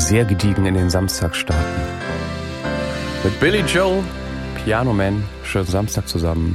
sehr gediegen in den Samstag starten. Mit Billy Joel, Piano Man, schönen Samstag zusammen.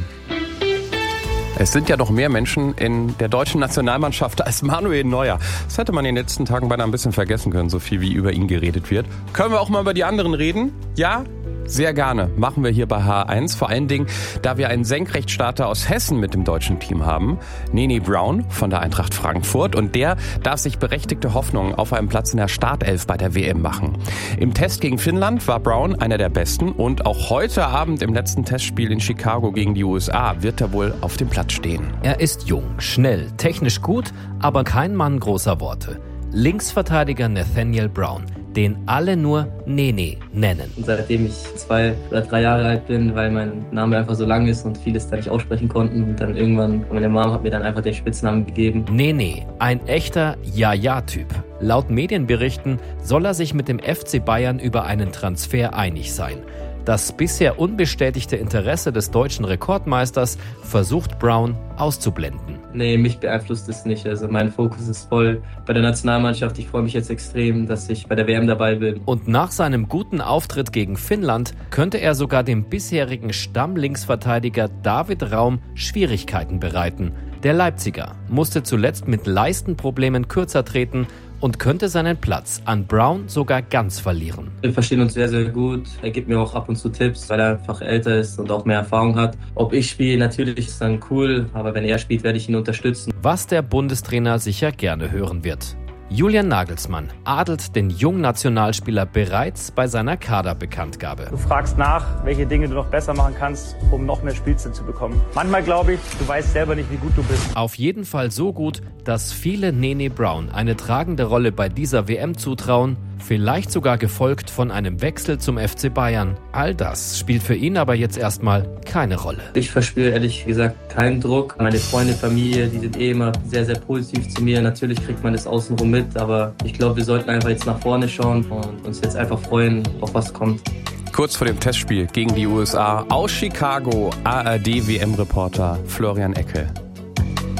Es sind ja noch mehr Menschen in der deutschen Nationalmannschaft als Manuel Neuer. Das hätte man in den letzten Tagen beinahe ein bisschen vergessen können, so viel wie über ihn geredet wird. Können wir auch mal über die anderen reden? Ja? Sehr gerne. Machen wir hier bei H1. Vor allen Dingen, da wir einen Senkrechtstarter aus Hessen mit dem deutschen Team haben. Nene Brown von der Eintracht Frankfurt. Und der darf sich berechtigte Hoffnungen auf einen Platz in der Startelf bei der WM machen. Im Test gegen Finnland war Brown einer der Besten. Und auch heute Abend im letzten Testspiel in Chicago gegen die USA wird er wohl auf dem Platz stehen. Er ist jung, schnell, technisch gut, aber kein Mann großer Worte. Linksverteidiger Nathaniel Brown, den alle nur Nene nennen. Seitdem ich 2 oder 3 Jahre alt bin, weil mein Name einfach so lang ist und vieles da nicht aussprechen konnten. Und dann irgendwann, meine Mom hat mir dann einfach den Spitznamen gegeben. Nene, ein echter Ja-Ja-Typ. Laut Medienberichten soll er sich mit dem FC Bayern über einen Transfer einig sein. Das bisher unbestätigte Interesse des deutschen Rekordmeisters versucht Brown auszublenden. Nee, mich beeinflusst es nicht. Also mein Fokus ist voll bei der Nationalmannschaft. Ich freue mich jetzt extrem, dass ich bei der WM dabei bin. Und nach seinem guten Auftritt gegen Finnland könnte er sogar dem bisherigen Stammlinksverteidiger David Raum Schwierigkeiten bereiten. Der Leipziger musste zuletzt mit Leistenproblemen kürzer treten und könnte seinen Platz an Brown sogar ganz verlieren. Wir verstehen uns sehr, sehr gut. Er gibt mir auch ab und zu Tipps, weil er einfach älter ist und auch mehr Erfahrung hat. Ob ich spiele, natürlich ist dann cool, aber wenn er spielt, werde ich ihn unterstützen. Was der Bundestrainer sicher gerne hören wird. Julian Nagelsmann adelt den jungen Nationalspieler bereits bei seiner Kaderbekanntgabe. Du fragst nach, welche Dinge du noch besser machen kannst, um noch mehr Spielzeit zu bekommen. Manchmal glaube ich, du weißt selber nicht, wie gut du bist. Auf jeden Fall so gut, dass viele Nene Brown eine tragende Rolle bei dieser WM zutrauen, vielleicht sogar gefolgt von einem Wechsel zum FC Bayern. All das spielt für ihn aber jetzt erstmal keine Rolle. Ich verspüre ehrlich gesagt keinen Druck. Meine Freunde, Familie, die sind immer sehr, sehr positiv zu mir. Natürlich kriegt man das außenrum mit, aber ich glaube, wir sollten einfach jetzt nach vorne schauen und uns jetzt einfach freuen, auf was kommt. Kurz vor dem Testspiel gegen die USA aus Chicago, ARD-WM-Reporter Florian Eckel.